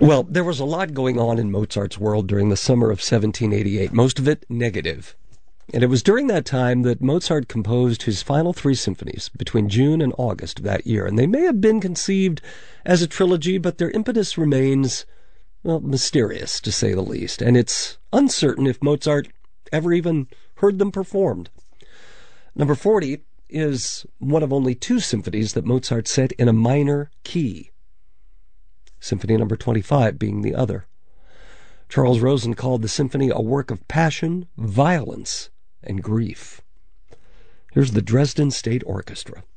Well, there was a lot going on in Mozart's world during the summer of 1788, most of it negative. And it was during that time that Mozart composed his final three symphonies between June and August of that year. And they may have been conceived as a trilogy, but their impetus remains, well, mysterious, to say the least. And it's uncertain if Mozart ever even heard them performed. Number 40 is one of only two symphonies that Mozart set in a minor key. Symphony number 25 being the other. Charles Rosen called the symphony a work of passion, violence, and grief. Here's the Dresden State Orchestra.